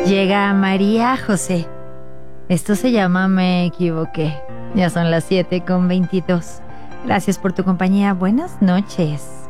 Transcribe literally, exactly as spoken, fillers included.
Llega María José. Esto se llama Me equivoqué. Ya son las siete con veintidós. Gracias por tu compañía. Buenas noches.